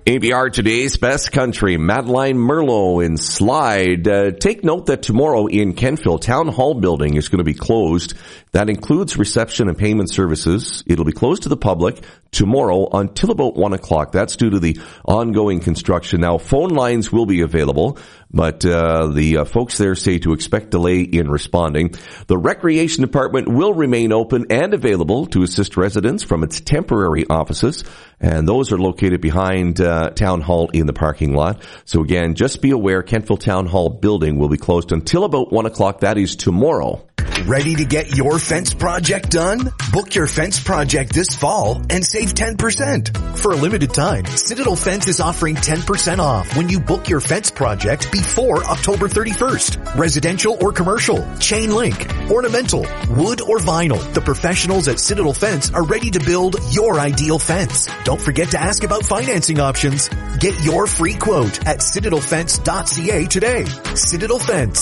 ABR Today's Best Country, Madeline Merlot in Slide. Take note that tomorrow in Kentville, Town Hall building is going to be closed. That includes reception and payment services. It'll be closed to the public tomorrow until about 1 o'clock. That's due to the ongoing construction. Now, phone lines will be available, but the folks there say to expect delay in responding. The Recreation Department will remain open and available to assist residents from its temporary offices, and those are located behind Town Hall in the parking lot. So again, just be aware, Kentville Town Hall building will be closed until about 1 o'clock. That is tomorrow. Ready to get your fence project done? Book your fence project this fall and save 10%. For a limited time, Citadel Fence is offering 10% off when you book your fence project before October 31st. Residential or commercial, chain link, ornamental, wood or vinyl. The professionals at Citadel Fence are ready to build your ideal fence. Don't forget to ask about financing options. Get your free quote at citadelfence.ca today. Citadel Fence.